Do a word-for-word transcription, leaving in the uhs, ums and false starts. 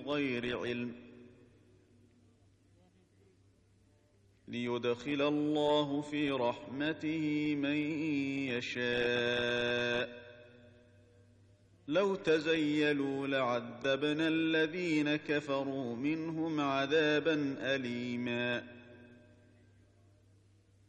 بغير علم ليدخل الله في رحمته من يشاء لو تزيلوا لعذبنا الذين كفروا منهم عذابا أليما